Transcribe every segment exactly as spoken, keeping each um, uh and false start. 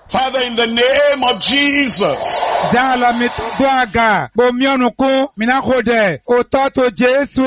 Father, in the name of Jesus. Zala mitodoaga, bomionuku, minakode, ototo Jesu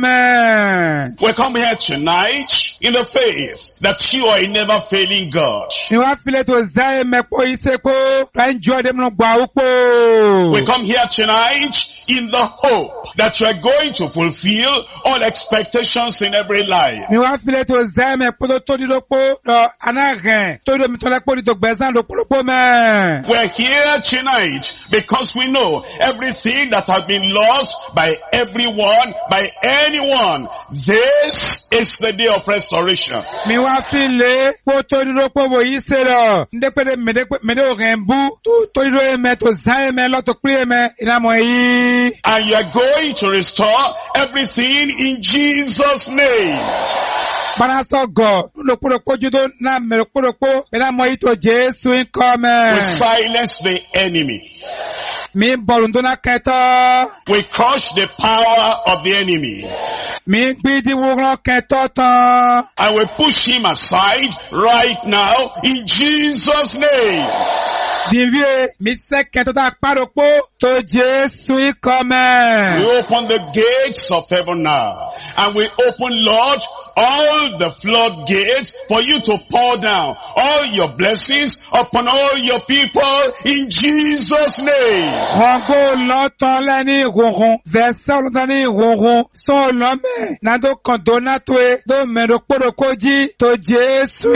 ikome. We come here tonight in the faith that you are a never failing God. Niwa file to zae mepo iseko, ranjua demno gwa upo. We come here tonight in the hope that you are going to fulfill all expectations in every life. Niwa file to zae mepo to todi dopo, do anaghen, todo mitolekpo di to gbezan do polopo me. We're here tonight because we know everything that has been lost by everyone, by anyone. This is the day of restoration. Niwa file, po todi dopo bo isero, ndepede mede o rembu, tu todi do eme to zae me lo to kriye me, inamo yi. And you are going to restore everything in Jesus' name. Banaso God, lo poropo judo na me lo poropo, bena mo ito Jesu income. We silence the enemy. Mi bolundona keto. We crush the power of the enemy. Mi gbidi wuglo keto tan. And we push him aside right now in Jesus' name. Divye, mi se keto ta paropo to Jesu income. We open the gates of heaven now. And we open, Lord, all the floodgates for you to pour down all your blessings upon all your people in Jesus' name. Wango lotan leni ronron, versa lotani ronron, son lome, nado kondonatwe, do mendo porokoji, to Jesu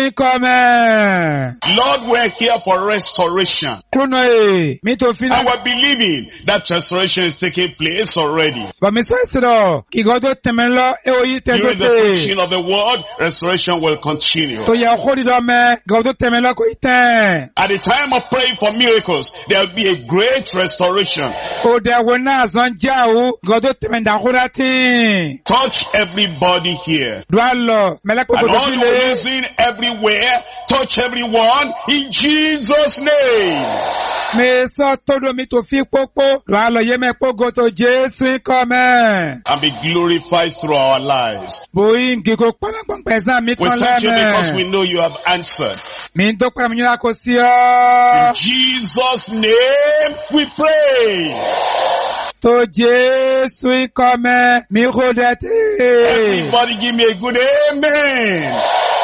income. Lord, we're here for restoration. Kunoe, mi to fina. And we're believing that restoration is taking place already. Ba mi so esiro, ki godo temenlo, e oyi During the tegote. preaching of the word, restoration will continue. To ya khodi do me, godo temenlo ko iten. At the time of praying for miracles, there will be a great restoration. O de wona zon jawu, godo temenda khorati. Touch everybody here. Dwalo, mele ko And godo all who are bile. listening everywhere, touch everyone in Jesus' name. Me so todo mi to fi popo, dwalo ye me pogo to Jesu income. And be glorified through our lives. Boyin gigo pana gbon pezan mi We kan thank you because we leme. know you have answered. Mi do pa mi la ko si o. In Jesus' name we pray. To Jesu income, mi rodete. Everybody give me a good amen.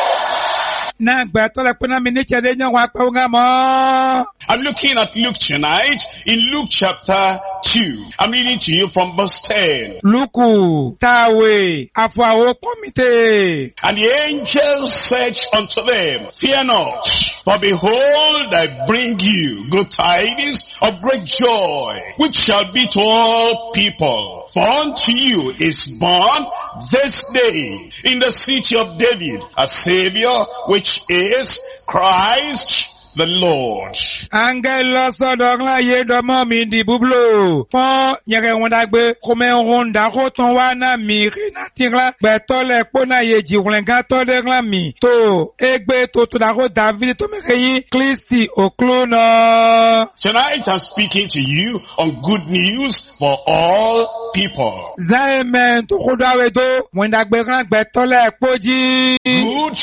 Na gba to le pena mi ni chede nyan wa pe nga mo. I'm looking at Luke tonight in Luke chapter two. I'm reading to you from verse ten. Luku, tawe, afwa o komite. And the angel said unto them, Fear not, for behold, I bring you good tidings of great joy, which shall be to all people. For unto you is born this day in the city of David a Savior, which is Christ the Lord. Angelo sodogla ye do mo mi di bublo. Pon yere wonda gbe ko me wonda ko ton wa na mi ri na tigla gbe to le po na ye ji wlen ga to de gla mi. To egbe to to da ko David to me yi Christi oklono. Tonight I'm speaking to you on good news for all people. Zaemen to ko da we do wonda gbe gla gbe to le poji. Good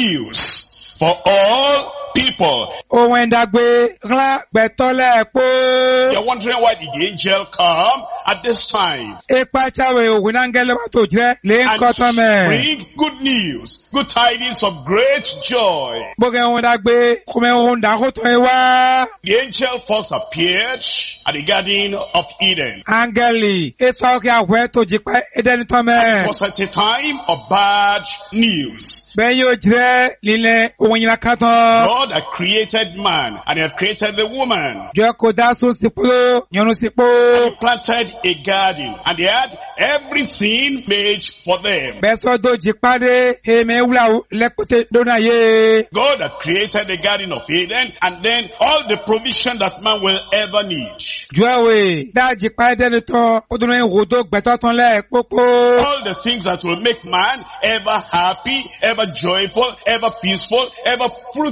news for all people. O wenda gbe gla gbe to le po. You're wondering why did the angel come at this time E pa chawe o winangele wa to jire le nkoto and me. bring good news, good tidings of great joy. Boge wonda gbe ko me wonda ko to e wa. The angel first appeared at the Garden of Eden. Angeli, eso ke awe to jipa edeni to It me. was at a time of bad news. Ben yo jire lile onyina katon. God had created man and he had created the woman. Jo ko da so sipo, nyonu He sipo. planted a garden and they had everything made for them. Beso do jipa de he me wula lekote dona ye. God had created the Garden of Eden and then all the provision that man will ever need. Jowe, da jipa edeni to odun rodo gbeto ton le popo. All the things that will make man ever happy, ever joyful, ever peaceful, ever fruitful.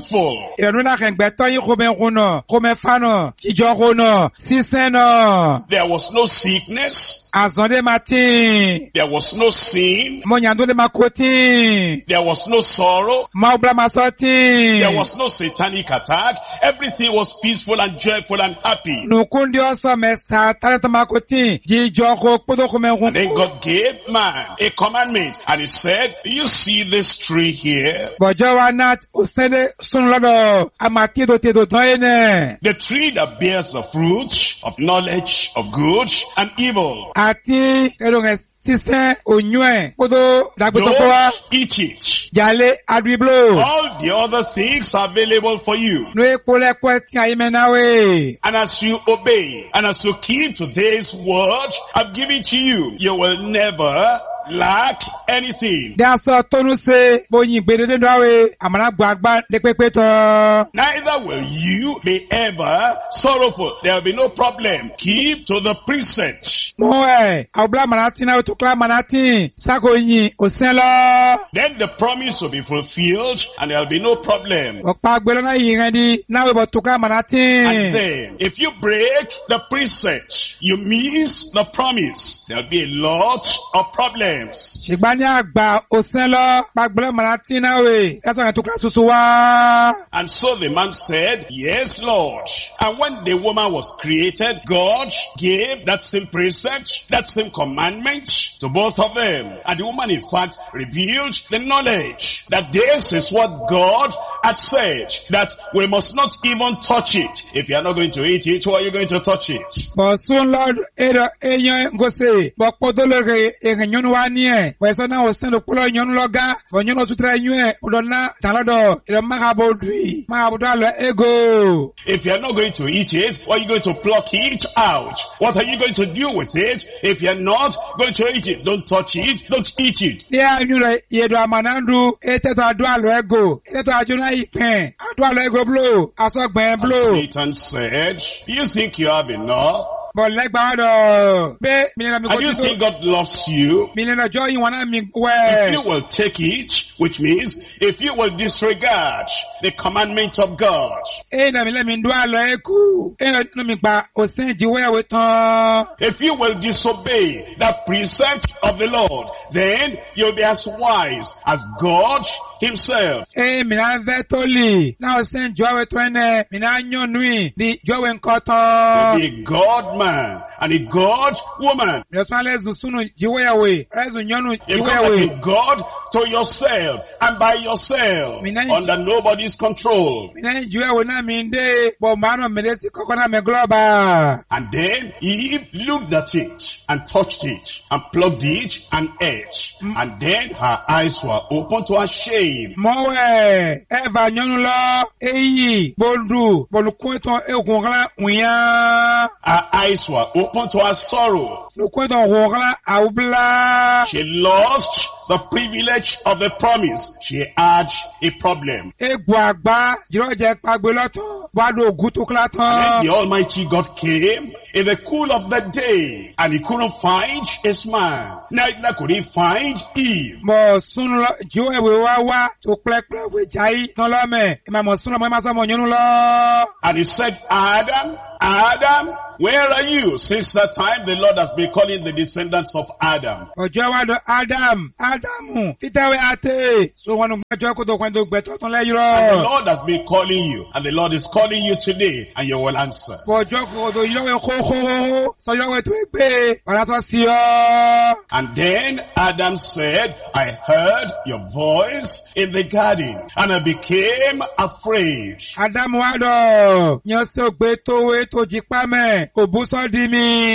ìrọ̀nù náà kẹ̀gbẹ́ tọ́yìn kòmẹ́kùn náà kòmẹ́fà náà tíjọ́kùn náà sísẹ́ náà. There was no sickness. Àzọ̀ndé máa tíì. There was no sin. Mọ̀nyàndó máa kó tíì. There was no sorrow. Máa bla máa sọ tíì. There was no satanic attack. Everything was peaceful and joyful and happy. Nùkúndé ọ̀sọ̀ mẹ́sà tálẹ́tọ̀ máa kó tíì. Jíjọ́ kó kpótó kòmẹ́kùn. And then God gave man a commandment and he said, you see this tree here? Bọ̀jọ́ wa náà òsèdè sùn lọ́dọ̀ àmà tètò tètò tán yé nẹ̀. The tree that bears the fruit of knowledge of good and evil. Àti ẹ̀rọ̀ngẹ̀ sísẹ́ ònyún ẹ̀ kótó dàgbétọ́ kó wa. Don't eat it. Jàlé adúléblo. All the other things are available for you. Nú epo lẹ́kọ́ tí ayé mẹ́ná wé. And as you obey and as you keep to this word I've given to you, you will never lack anything. Dasọ tónú ṣe bóyin gbèdédé dọ́wé àmàlà gbàgbà dépépé tán. Neither will you be ever sorrowful. There will be no problem. Keep to the precept. Mo ẹ̀ àwùbá mànátì náà tó kílá mànátì sáko yin òsín lọ. Then the promise will be fulfilled and there will be no problem. Ọ̀pá gbẹ́lẹ́ náà yìí rẹ̀ di náà wíwọ̀ tó kílá mànátì. And then, if you break the precept, you miss the promise. There will be a lot of problems. Ṣùgbọ́n ní àgbà òsín lọ pàgbẹ́lẹ́ mànátì náà wé ẹ̀sọ́ yẹn tó kílá soso wá. And so the man said, yes, Lord. And when the woman was created, God gave that same precept, that same commandment to both of them. And the woman, in fact, revealed the knowledge that this is what God had said, that we must not even touch it. If you are not going to eat it, why are you going to touch it? Bọ̀ sún lọ́dún ẹ̀rọ ẹ̀yàn gòsè bọ̀ pọ̀tó lórí èrè yọnu wa ní ẹ̀. Wẹ̀sọ́ náà òsín ló kúlọ̀ yọnu lọ́gá. Bọ̀ yọnu òtútù ẹ̀yún ẹ̀ ọ̀dọ̀ náà tàlọ́dọ̀ ìrọ̀ mákàbọ̀dùì mákàbọ̀dù àlọ́ ego. If you are not going to eat it, why are you going to pluck it out? What are you going to do with it? If you are not going to eat it, don't touch it, don't eat it. Ní àyún rẹ̀ yẹ̀dọ̀ àmànàndù ètètò àdó àlọ́ ego. Ètètò àjọ náà ìpín. Àdó àlọ́ ego blow. Asọ́gbẹ̀n blow. And Satan said, do you think you have enough? Bọ̀ lẹ́gbàá dọ̀. Bẹ́ẹ̀ mi nínú mi kò And you títò. think God loves you? Mi nínú ọjọ́ yìí wọn náà mi If wẹ̀. you will take it, which means if you will disregard the commandment of God, Ẹ nà mi lẹ́mi ndó àlọ́ ẹ̀kú. Ẹ nà mi gba òsín ìjìwéyàwó tán. if you will disobey that precept of the Lord, then you'll be as wise as God himself. Ẹ mi náà fẹ́ tó lì. Náà òsín ìjọ́wé tó ẹnẹ. Mi náà yọ̀ nùí di ìjọ́wé nǹkan tán. Be a God man and a God woman. Mi lọ sún alẹ́ zùn súnù ìjìwéyàwó. Ẹ̀sùn yọ̀nù You become ìjìwéyàwó. like a God to yourself and by yourself, Mina- under nobody's control. Mi náà ìjìwéyàwó náà mi ń dé. Bọ̀ màánù mi lé sí kọ́kọ́ náà mi glọ́ba. And then Eve looked at it and touched it and plucked it and ate. And then her eyes were open to her shame. Mọ̀wẹ̀ ẹ̀fà yọ̀nù lọ. Èyí bọ̀dù bọ̀lùkún ètò ẹ̀kún kan wìyàn. Her eyes were open to her sorrow. Lùkún ètò ẹ̀kún kan àwùbla. She lost the privilege of the promise. She had a problem. Egbò àgbá jìrọ̀jẹ̀ pàgbé lọ́tọ̀. Wádùn ògùn tó kílá And tán. then the Almighty God came in the cool of the day and he couldn't find his man. Neither could he find Eve. Mọ̀ sún lọ jíwọ̀ ìwé wá wá tó pẹ́pẹ́ wé jáì tán lọ́mẹ̀. Ìmọ̀ mọ̀ sún lọ mọ̀ ẹ̀ máa sọ mọ̀ yọnu lọ. And he said, Adam, Adam, where are you? Since that time the Lord has been calling the descendants of Adam. Ọjọ́ wa dọ̀ Adam, Adamu, títẹ̀wé àtẹ̀. So wọn gbẹ́jọ́ kó tó kwan tó gbẹ́tọ̀ tán lẹ́yìn And the rọ̀. Lord has been calling you and the Lord is calling you today and you will answer. Ọjọ́ kó tó yọ̀wé kókó. Sọ yọ̀wé tó gbé. Ọ̀rá sọ sí ọ. And then Adam said, I heard your voice in the garden and I became afraid. Adamu wa dọ̀. Yẹn sọ gbé tówé tó jí pámẹ́. Òbú sọ di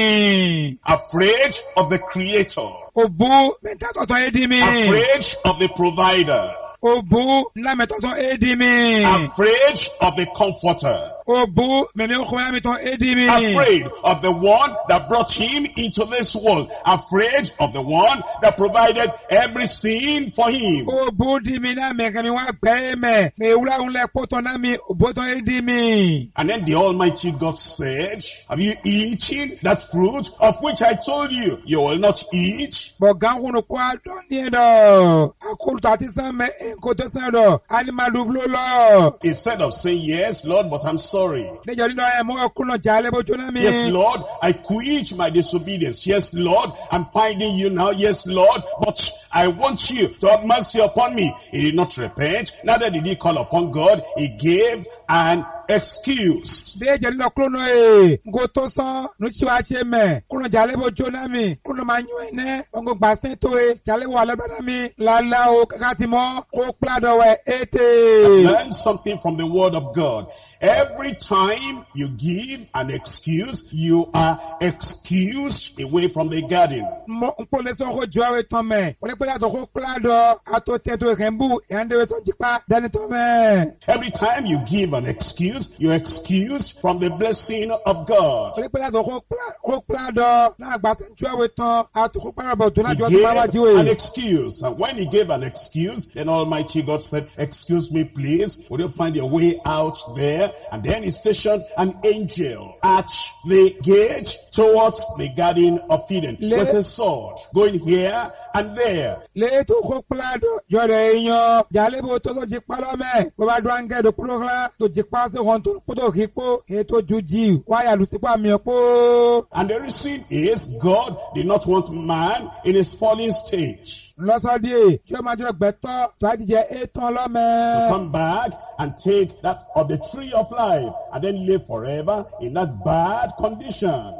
mi. Afraid of the Creator. Òbú mẹ́ta tọ̀tọ̀ é di mi. Afraid of the Provider. Òbú ńlá mẹ́tọ̀tọ̀ é di mi. Afraid of the Comforter. Obu, meme okona mi ton edimi. Afraid of the one that brought him into this world. Afraid of the one that provided everything for him. Obu di mi na me kemi wa gbe me. Me ula un le poto na mi obo ton edimi. And then the Almighty God said, have you eaten that fruit of which I told you you will not eat? Bo gan kunu kwa don ni do. Akulu tati san me enko to san do. Ani ma dublo lo. Instead of saying, yes, Lord, but I'm sorry. Ne jodi do e mo kuno jale bo chuna mi. Yes, Lord, I quit my disobedience. Yes, Lord, I'm finding you now. Yes, Lord, but I want you to have mercy upon me. He did not repent. Neither did he call upon God. He gave an excuse. De jodi do kuno e. Ngo to san no chi wa che me. Kuno jale bo chuna mi. Kuno ma nyu ene. Ngo gba sen to e. Jale wo ale bada mi. La la o kakati mo. Ko plado we ete. Learn something from the word of God. Every time you give an excuse, you are excused away from the garden. Every time you give an excuse, you're excused from the blessing of God. He gave an excuse, and when he gave an excuse, then Almighty God said, excuse me please, would you find your way out there? And then he stationed an angel at the gate towards the Garden of Eden Le- with a sword, going here and there. And the reason is God did not want man in his fallen stage to come back and take that of the tree of life and then live forever in that bad condition.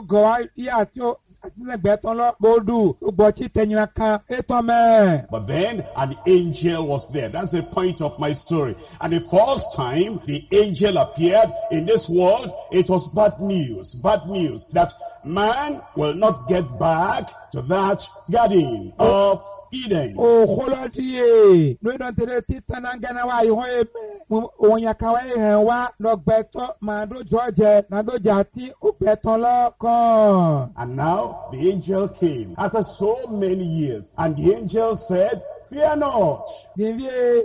But then an angel was there. That's the point of my story. And the first time the angel appeared in this world, it was bad news. Bad news that man will not get back to that garden of Eden. Oh, holodie. No don't tell titana ngana wa iho onya kawe henwa no gbeto mando George na do jati opeton lo kan. And now the angel came after so many years, and the angel said, fear not. Why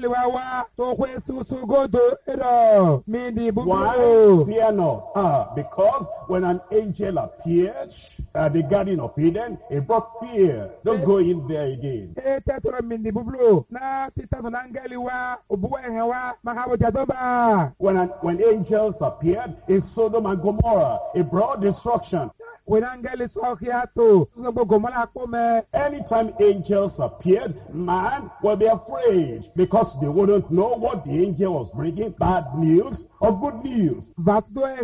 fear not? Ah, because when an angel appeared at the Garden of Eden, it brought fear. Don't go in there again. When an, when angels appeared in Sodom and Gomorrah, it brought destruction. Anytime angels appeared, man will be afraid because they wouldn't know what the angel was bringing, bad news or good news. But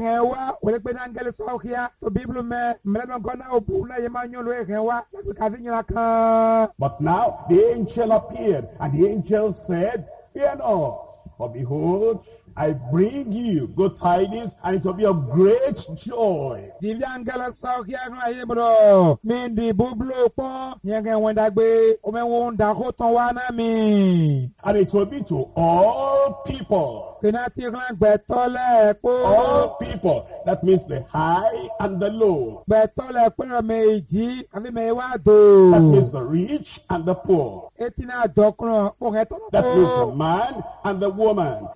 now the angel appeared, and the angel said, fear not, for behold, I bring you good tidings, and it will be of great joy. And it will be to all people. All people. That means the high and the low. That means the rich and the poor. That means the man and the woman.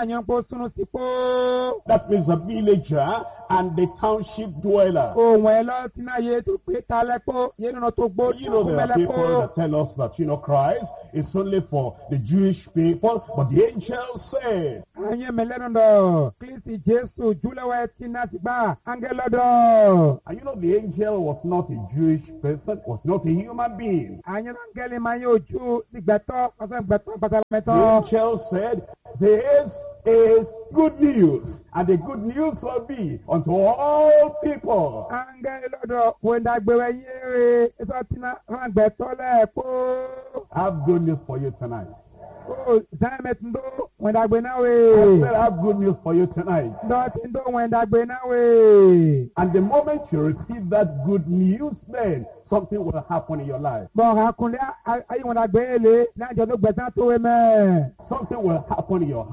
That means the villager and the township dweller. You know, there are people that tell us that, you know, Christ is only for the Jewish people, but the angel said, and you know, the angel was not a Jewish person, was not a human being. The angel said, this is good news, and the good news will be unto all people. I have good news for you tonight. Oh, damn it, no, when I went I said I have good news for you tonight. Nothing do when I went away. And the moment you receive that good news, then something will happen in your life. Something will happen in your heart,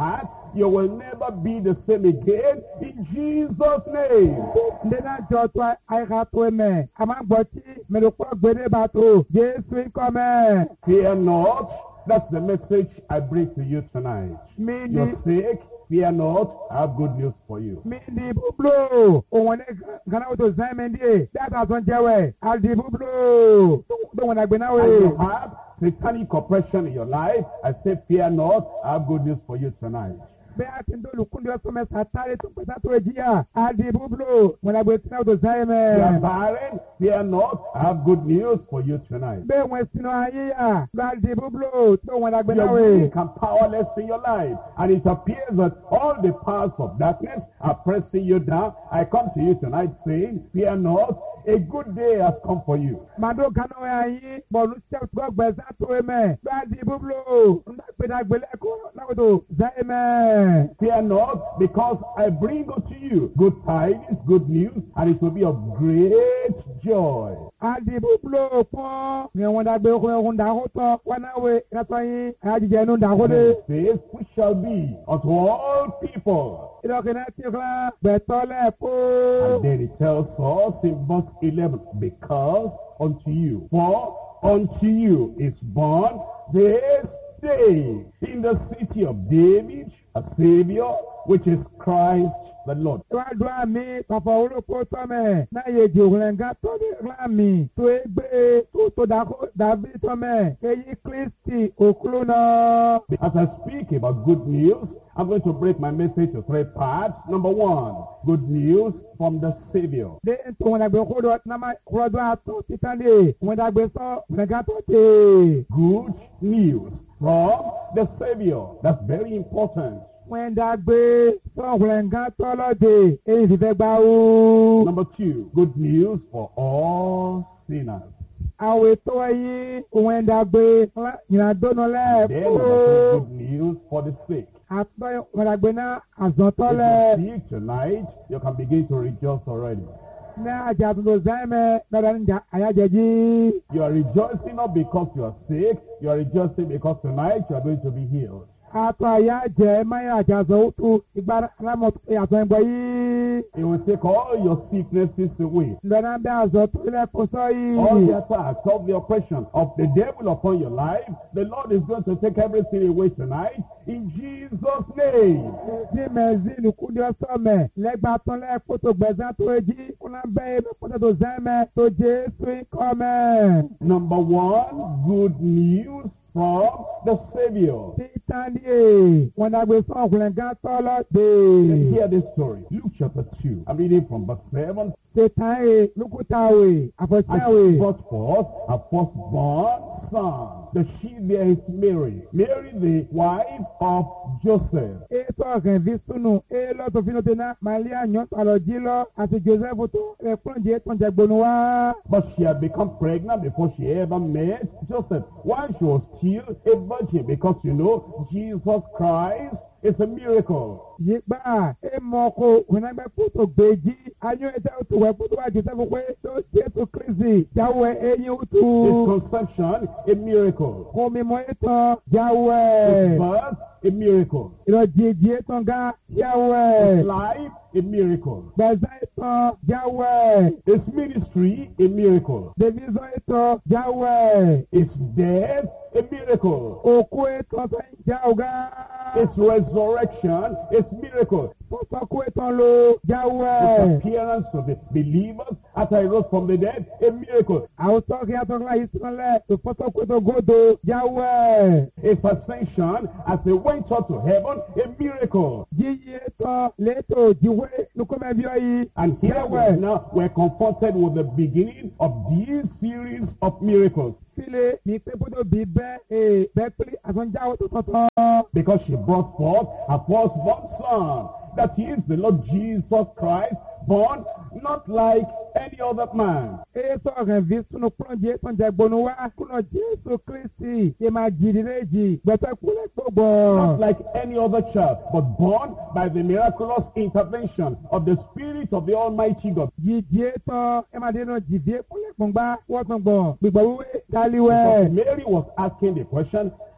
you will never be the same again in Jesus' name. Ndena jọtọ àìkàtọ ẹ̀mẹ̀, àmàgbọ́tí mẹ́lòpọ̀ gbẹ̀dẹ̀ bàtò, Jésù kọ́mẹ̀. Fear not. That's the message I bring to you tonight. You're sick. Fear not. I have good news for you. Mi di bublo, òun ní Ghana tó Simon díẹ̀, dáadáa tó ń jẹ́wẹ̀, a di bublo, tó wọn àgbẹ̀ náà And you wẹ̀. have satanic oppression in your life. I say, fear not. I have good news for you tonight. Bẹ́ẹ̀ a ti ń dolu kúndé ọ̀sán mẹ́ta tálẹ̀ tó pẹ̀sà tó jìyà, a di bublo, wọn àgbẹ̀ tí náà tó You are Simon. barren. Fear not. I have good news for you tonight. Bẹ́ẹ̀ wọn sinú ayé yà, lọ a di bublo, tó wọn àgbẹ̀ náà You're wẹ̀. weak and powerless in your life. And it appears that all the powers of darkness are pressing you down. I come to you tonight saying, fear not. A good day has come for you. Màdó Ghana wẹ̀ ayé, bọ̀lú sẹ́wọ̀n gbẹ̀sà tó ẹ̀mẹ̀, lọ a di bublo, ndàgbẹ̀dàgbẹ̀lẹ̀kọ̀ náà tó Simon. Fear not, because I bring unto you good tidings, good news, and it will be of great joy. Adibublo pon ni wọ́n dàgbé okun okun dàkó tán wọn náà wé ìrẹsọ yín àjíjẹ inú dàkó And dé. it says, which shall be unto all people. Ìlọ́kìnrin ti klan gbẹ̀tọ́ And lẹ́kọ́. then it tells us in verse eleven, because unto you, for unto you is born this day in the city of David a Savior, which is Christ the Lord. Ìwádùn àmì pàpà olóko tọ́mẹ̀ náà yẹ jù ògùnlẹ̀ngá tó dé láàmì tó é gbé tó tó dàkó dàbí tọ́mẹ̀ èyí Kristi òkúlù náà. As I speak about good news, I'm going to break my message to three parts. Number one, good news from the Savior. Dé tó wọn dàgbé kódò náà kúrọ́dún àtọ́ títàn dé wọn dàgbé sọ ògùnlẹ̀ngá tó dé. Good news from the Savior. That's very important. Wọ́n dàgbé sọ̀rọ̀ nǹkan tọ́lọ́dẹ èyí ti fẹ́ gbà ó. Number two, good news for all sinners. Àwọn ètò ẹ̀yìn wọ́n dàgbé ìrìnàdónú Then lẹ́ẹ̀kọ́. number three, good news for the sick. Àtọ́ wọ́n dàgbé náà If àzọ̀tọ́lẹ̀ you're sick tonight, you can begin to rejoice already. ní àjà tuntun záìmẹ̀ lọ́dọ̀ níjà àyájẹ́jì. You are rejoicing not because you are sick, you are rejoicing because tonight you are going to be healed. Àtọ́ àyájẹ́ máyà àjàzọ̀ òtún ìgbà alámọ̀ ìyàtọ̀ ẹ̀gbọ́ yìí. It will take all your sicknesses away. Lọ́dọ̀ bí àzọ̀tọ́lẹ̀ kò sọ All the yìí. attacks of the oppression of the devil upon your life, the Lord is going to take everything away tonight in Jesus' name. Tí mẹ̀zílù kúndé ọ̀sọ́mẹ̀ lẹ́gbàá tán lẹ́ẹ̀kọ́ tó gbẹ̀zán tó jí kúnlá bẹ́ẹ̀ bẹ́ẹ̀ kọ́tà tó záìmẹ̀ tó Jésù kọ́mẹ̀. Number one, good news from the Savior. Títàndíè wọn dàgbé sọ ọkùnrin gán tọ́lọ́ dé. Hear this story. Luke chapter two. I'm reading from verse seven. Ṣètàwé lókùtàwé And àfọ̀síàwé. she brought forth a firstborn son. The she there is Mary. Mary, the wife of Joseph. Ètò ọ̀gàn fi súnù é lọ́tọ̀ fínú tẹ́ná Màlíà yàn tàlọ́ jí lọ àti Joseph tó rẹ̀ pọ́njẹ́ tó ń jẹ gbónú wá. But she had become pregnant before she ever met Joseph, while she was still a virgin, because you know, Jesus Christ is a miracle. Yígbà é mọ ọkọ ònàgbẹ́ kó tó gbèjì ayé ẹ̀jẹ̀ tó wẹ̀ kó tó wá Joseph pé tó Jésù Kristi jáwé eyín His òtún. conception, a miracle. Kò mímọ́ ètò jáwé. His birth, a miracle. Ìrọ̀jìjì ètò ga His jáwé. life, a miracle. Gbẹ̀zá ètò jáwé. His ministry, a miracle. Dèbísọ̀ ètò jáwé. His death, a miracle. Òkú ètò sẹ́yìn jáwé. His resurrection, is miracle. Fọ́sọ́kú ètò ló His jáwé. appearance to the believers after he rose from the dead, a miracle. Àwùjọ kí a tọ́ka yìí sílẹ̀ tó fọ́sọ́kú ètò gòdò jáwé. His ascension as he went up to heaven, a miracle. Jíyí ètò létò jíwé lukúmẹ́bí ọ̀yí And here we jáwé. now we're confronted with the beginning of this series of miracles. Sílẹ̀ ní pé bódò bí bẹ́ẹ̀ ee bẹ́ẹ̀ pé àtúnjáwó tó tọ̀tọ̀. Because she brought forth a firstborn son, that he is the Lord Jesus Christ, born not like any other man. Ètò ọ̀rẹ́ fi sunu pọ́njẹ́ tó ń jẹ gbónú wá kúnà Jésù Kristi ṣe máa jìdí léjì gbẹ̀tẹ̀ kúlẹ̀ gbogbo. Not like any other child, but born by the miraculous intervention of the Spirit of the Almighty God. Jìdí ètò ẹ máa dénú jìdí kúlẹ̀ gbọ̀ngbá wọ́n tún gbọ̀ gbígbọ̀ wíwé Because dálíwẹ̀. Mary was asking the question,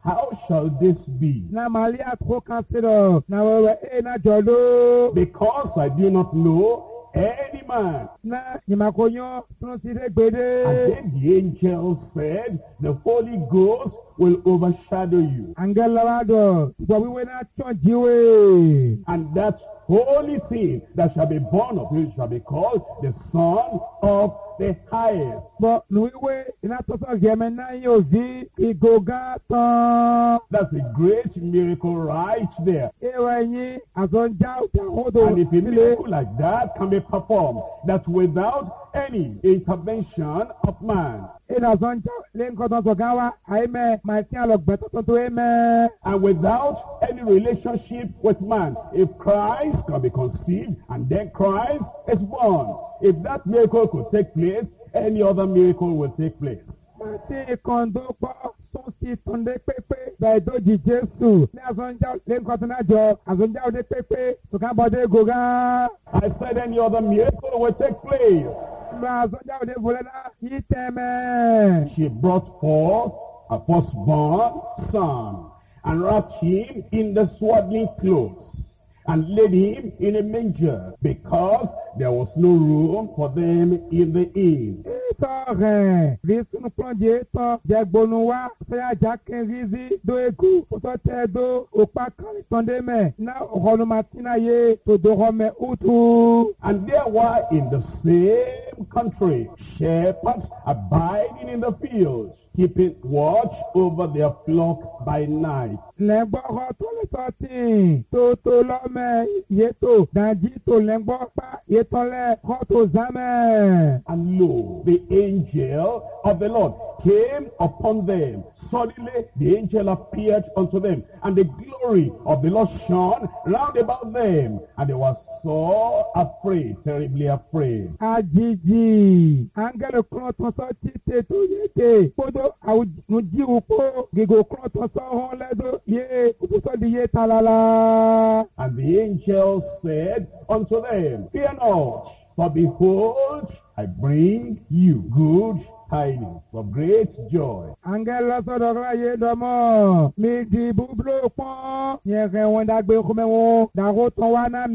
how shall this be? Na Malia tro kansero. Na wewe e na jolo. Because I do not know any man. Na nyimakonyo tuno sire gbede. And then the angel said, the Holy Ghost will overshadow you. Angela wado. Kwa wiwe na chonjiwe. And that holy thing that shall be born of you shall be called the Son of the Highest. But nuiwe ina toso gemena yozi igoga ton. That's a great miracle right there. Ewa yin azonja uta And if a miracle like that can be performed, that without any intervention of man, ina zonja lenkoton so gawa aime maiti alogbeto tonto eme. and without any relationship with man, if Christ can be conceived and then Christ is born, if that miracle could take place, any other miracle will take place. Mati kondo po sonsi tonde pepe baidoji Jesu. Ni azonja lenkoton ajo azonja ode pepe to kan bode goga. I said any other miracle will take place. Azonja ode volena yiteme. She brought forth a firstborn son and wrapped him in the swaddling clothes and laid him in a manger because there was no room for them in the inn. Tore, visunu plonje to jagbonu wa se ajaken rizi do egu to te do opa kan tonde me na ohonu matina ye to do home utu. And there were in the same country shepherds abiding in the fields, keeping watch over their flock by night. Lengbo ho to le totin to to lo me ye to danji to lengbo pa ye to le ho to zame. And lo, the angel of the Lord came upon them. Suddenly the angel appeared unto them, and the glory of the Lord shone round about them, and they were so afraid, terribly afraid. Ajiji, angelo kroton so tite to yete, podo awuji upo, gigo kroton so honledo ye, upuso di ye talala. And the angel said unto them, fear not, for behold, I bring you good tidings of great joy. Angelo so dogra ye domo, mi di bublo pon, yeke wanda gbe kumewo, dago ton wana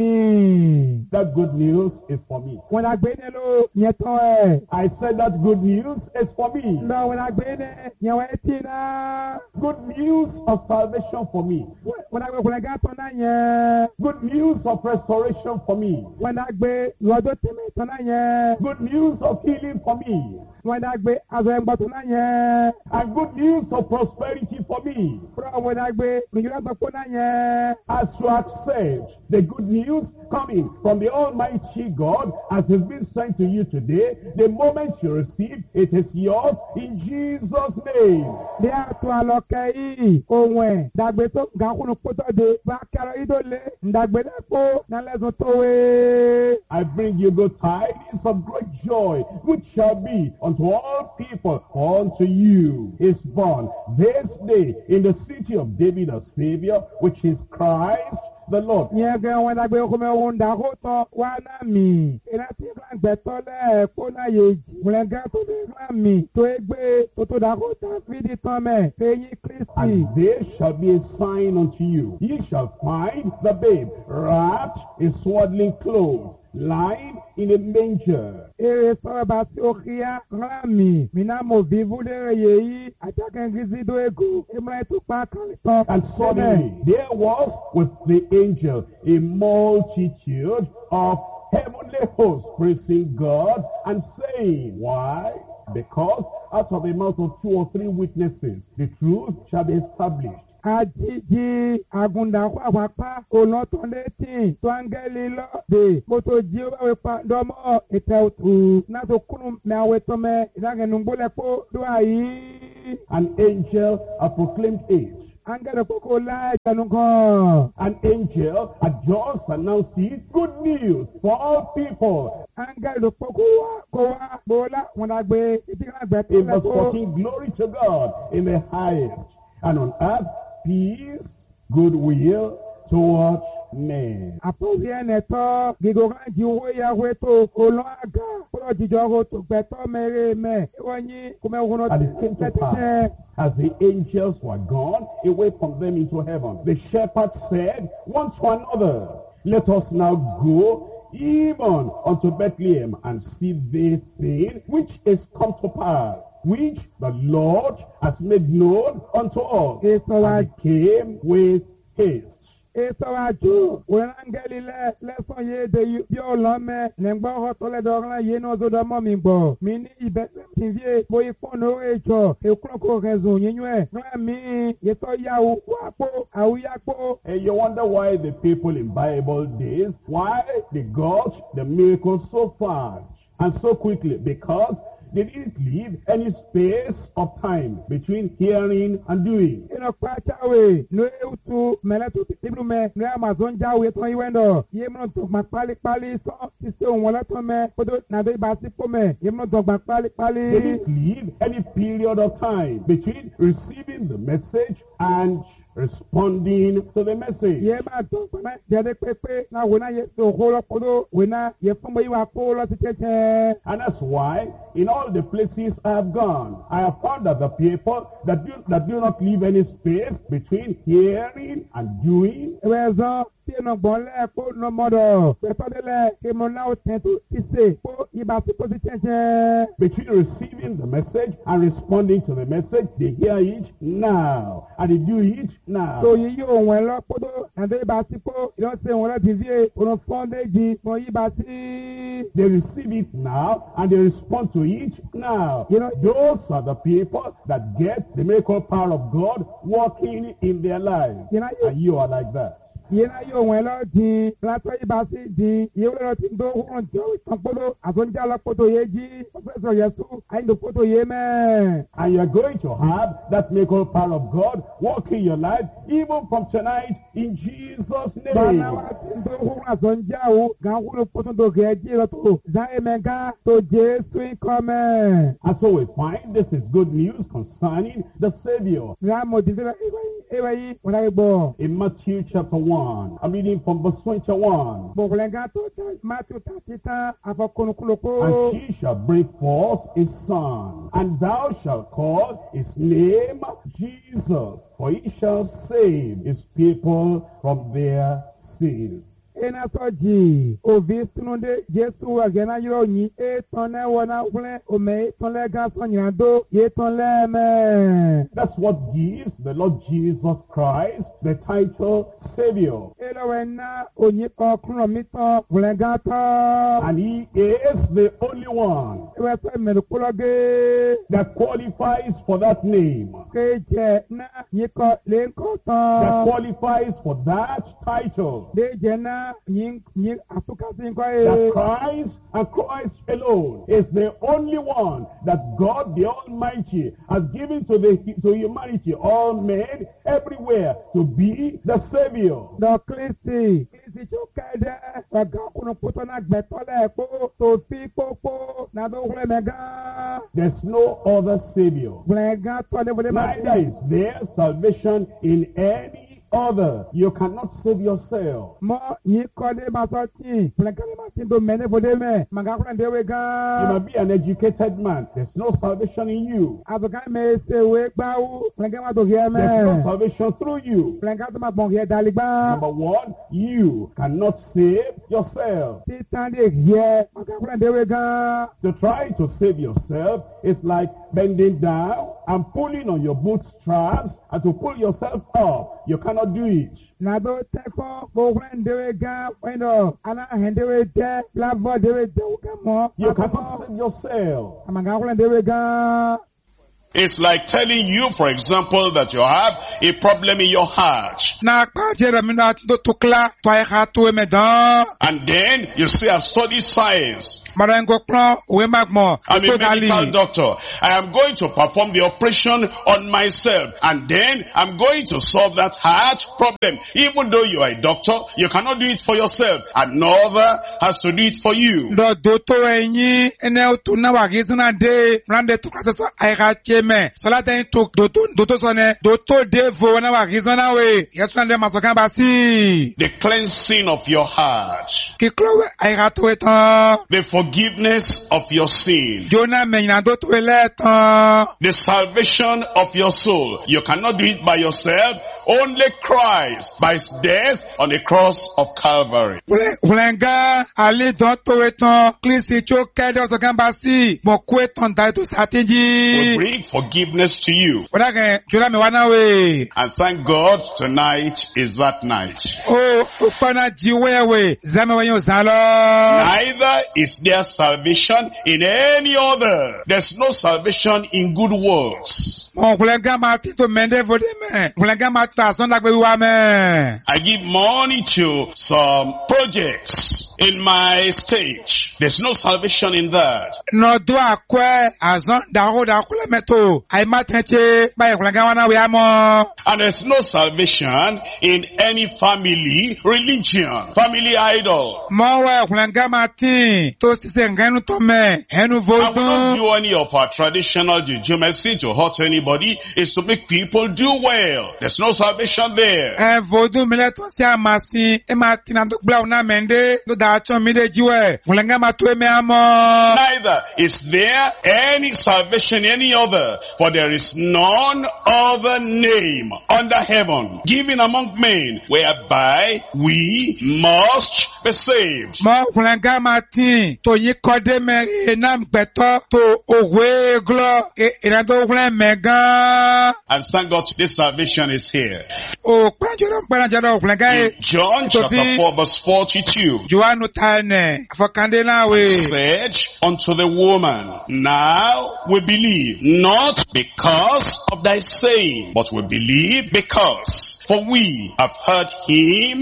mi. That good news is for me. Wanda gbe nelo, nyeton e. I said that good news is for me. No, wanda gbe ne, nyewe tina. Good news of salvation for me. Wanda gbe kulega ton na nye. Good news of restoration for me. Wanda gbe yodo teme ton na nye. Good news of healing for me. Wanda gbe azo engbo ton na nye. And good news of prosperity for me. Pro wanda gbe nujura to po na nye. As you accept the good news coming from the Almighty God as has been sent to you today, the moment you receive, it is yours in Jesus' name. Bí a tó àlọ́kẹ́ yìí, ohun ẹ̀ dàgbé tó gàkúnù pótó de bá kẹrọ ìdólé, ǹdàgbé lẹ́kọ́ nálẹ́sùn tó wé. I bring you good tidings of great joy, which shall be unto all people, unto you is born this day in the city of David a Savior, which is Christ the Lord. Yẹn kẹ́ wọn dàgbé okùnmẹ́ ohun dàkó tán wá náà mì. Iná tí ìgbàgbẹ́ tọ́lẹ̀ kó náà yé jì. Mùlẹ̀gá tó dé náà mì tó é gbé tó tó dàkó tán fídí tán mẹ́. Fẹ́yìn Kristi. And there shall be a sign unto you. Ye shall find the babe wrapped in swaddling clothes, lying in a manger. Ere sọ̀rọ̀ bá tí ó kíá rán mi. Mìíràn mo bí vúlẹ̀ yẹ yí. Àjàkẹ́ gírísí dó ego. Ìmúra ètò pa kan tán. And suddenly there was with the angel a multitude of heavenly hosts praising God and saying, why? Because out of the mouth of two or three witnesses, the truth shall be established. Ajiji agundakwa wapa olótọ́ létí tó áńgẹ́lì lọ́dẹ kótó jí wáwé pa dọ́mọ́ ìtẹ̀ òtù náà tó kúrú mẹ́wé tó mẹ́ ìdágẹ̀nùgbólẹ́pọ̀ lóà yìí. An angel had proclaimed it. Angẹ́lì kókó láìjẹnu kan. An angel had just announced it. Good news for all people. Angẹ́lì kókó wá kó wá bọ́lá wọn dàgbé ìdíkàgbẹ́ tó In verse lẹ́kọ́. fourteen, glory to God in the highest, and on earth peace, goodwill towards men. Àpòsí ẹnẹ̀tọ́ gígóra jíwó yàwé tó olọ́ àgà kúrò jíjọ́ ro tó gbẹ̀tọ́ mẹ́rẹ́ mẹ́. Ìwọ́n yín kúmẹ́wọ́n And it came to pass, as the angels were gone away from them into heaven, the shepherds said one to another, let us now go even unto Bethlehem and see this thing which is come to pass, which the Lord has made known unto us. And he came with haste. Esawaju, Wangeli lesson ye de Yolame, Lembo Toledo, Yeno Zodomimbo, Mini Ibet, Boy Fono Echo, a Croco Rezo, Yinue, me, Yeto Yao, Wapo, Auyako. And you wonder why the people in Bible days, why they got the miracles so fast and so quickly? Because they didn't leave any space of time between hearing and doing. You know, Pachawe, no to Melato Tiblume, no Amazon Jawe, Tony Wendo, Yemon to Macpali Pali, so Sister Walatome, Podo Nade Basipome, Yemon to Macpali Pali. They didn't leave any period of time between receiving the message and responding to the message. And that's why in all the places I have gone, I have found that the people that do, that do not leave any space between hearing and doing. Between receiving the message and responding to the message, they hear it now and they do it now. So you when and they basipo, you don't say what is on they receive it now and they respond to it now. You know, those are the people that get the miracle power of God working in their lives. You know, and you are like that. Yena yo welo di lato ibasi di yewelo ti do won jo itanpolo agonja la photo yeji professor Yesu I the photo yeme. And you are going to have that miracle power of God working your life even from tonight in Jesus' name. Bana do won agonja o gan wo photo do geji to za emega to Jesu come. And so we find this is good news concerning the Savior. In Matthew chapter one, I'm reading from verse twenty-one. And she shall bring forth a son, and thou shalt call his name Jesus, for he shall save his people from their sins. Enasoji ovi tunde Jesu agena yoni e tonle wona wle o me tonle ga sonyado ye tonle me. That's what gives the Lord Jesus Christ the title Savior. Elowena onye okro mito wle gata. And he is the only one that qualifies for that name. That qualifies for that title. That Christ and Christ alone is the only one that God the Almighty has given to the to humanity, all men everywhere, to be the Savior. The Christi. There's no other Savior. Neither is there salvation in any other. You cannot save yourself. You might be an educated man. There's no salvation in you. There's no salvation through you. Number one, you cannot save yourself. To try to save yourself is like bending down and pulling on your bootstraps and to pull yourself up. You cannot do it. You cannot save yourself. It's like telling you, for example, that you have a problem in your heart. And then you say, I've studied science. I'm a medical doctor. I am going to perform the operation on myself. And then I'm going to solve that heart problem. Even though you are a doctor, you cannot do it for yourself. Another has to do it for you. me. Sola ten to doto doto sone doto devo na wa rizona we. Yesu ande masokan basi. The cleansing of your heart. Ki klowe ay rato etan. The forgiveness of your sin. Jona me na doto eletan. The salvation of your soul. You cannot do it by yourself. Only Christ by his death on the cross of Calvary. Ulenga ali doto etan. Klisi cho kede masokan basi. Mo kweton dai to satinji. Will bring forgiveness to you. Wadaga jona me wana we. And thank God tonight is that night. Oh, upana jiwewe zame wanyo zalo. Neither is there salvation in any other. There's no salvation in good works. Mon kulenga mati to mende vode me. Kulenga mata sonda kwe wa me. I give money to some projects in my state. There's no salvation in that. No do akwe azon daro da kule meto. Ay matenche ba kulenga wana we amo. And there's no salvation in any family religion, family idol. Mo we kulenga mati to sise ngenu to me. Henu I will not vodun. do any of our traditional jujumacy to hurt anybody. Is to make people do well. There's no salvation there. Eh vodun mele to si amasi. E mati na do bla una mende. Do da acho mi de jiwe. Kulenga matu e me amo. Neither is there any salvation in any other, for there is none other name under heaven given among men whereby we must be saved. Mo kulenga mati to yi kode me enam beto to owe glo e irado kulen mega And thank God this salvation is here. o panjoro panjoro kulenga e John chapter four verse forty-two. Joanu tane afakande na we Said unto the woman, now we believe, not because of thy saying, but we believe because, for we have heard him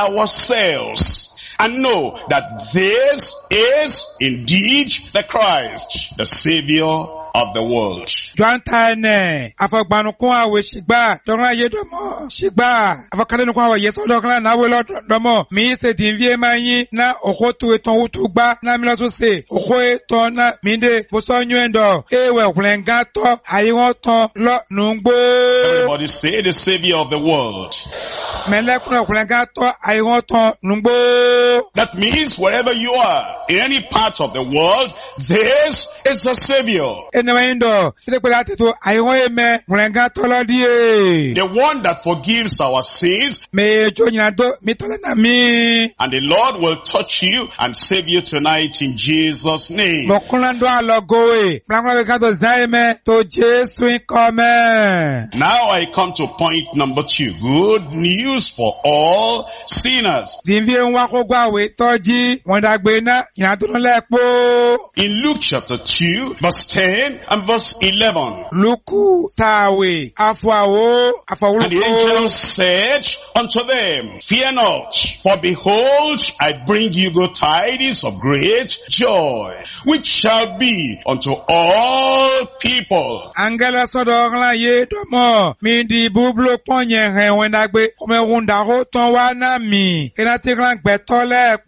ourselves, and know that this is indeed the Christ, the Savior of the world. Joan tane afagbanu kun awe shigba donra ye domo shigba afakande kun awe yeso dokla na we lo domo mi se dinvie mayin na okotu eton utugba na mi lo so se oko eton na minde boso nyendo ewe kulenga to ayiwon ton lo nungbo. Everybody say the Savior of the world. Mele kun kulenga to ayiwon ton nungbo. That means wherever you are, in any part of the world, this is the Savior. Enwendo sile kwela teto ayiwon eme kulenga to lo die. The one that forgives our sins, Me jo nyina do mi tole na mi. and the Lord will touch you and save you tonight in Jesus' name. Mo kunando alogowe. Plangwa we kato zaime to Jesu ikome. Now I come to point number two. Good news for all sinners. Dinvie nwa ko gwa we toji wonda gbe na ina to lepo. In Luke chapter two, verse ten and verse eleven. Luku tawe afwawo And the afawuluko. angel said unto them, fear not, for behold, I bring you good tidings of great joy, which shall be unto all people. Angela sodogla ye domo mi di bublo ponye he wonda gbe kome wunda ho ton wa na mi. Kena tiglan gbe to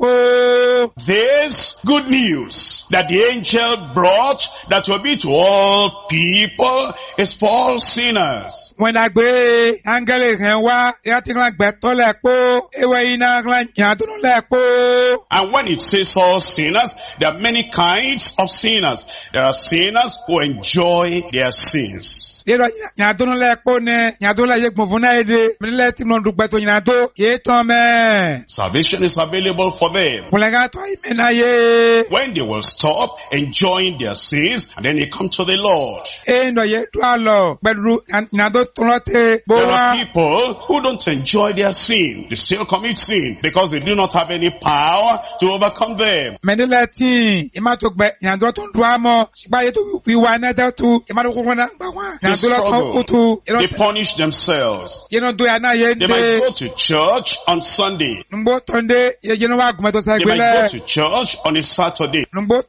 lepo. This good news that the angel brought that will be to all people is for all sinners. Wonda gbe angele he wa ya tiglan gbe to lepo. Ewe ina glan ya to lepo. And when it says all sinners, there are many kinds of sinners. There are sinners who enjoy their sins. Yero nyado le po ne nyado la ye gbon funa ede mi le ti no dugbe to nyado ye ton me Salvation is available for them. kulenga to ime na ye When they will stop enjoying their sins and then they come to the Lord. e no ye to alo pedru nyado to lote bo There are wa people who don't enjoy their sin. They still commit sin because they do not have any power to overcome them. me le ti e ma to gbe nyado to du amo sigba ye to wi wa na da tu e ma do ko na gba wa They struggle. They punish themselves. They might go to church on Sunday. They might go to church on a Saturday.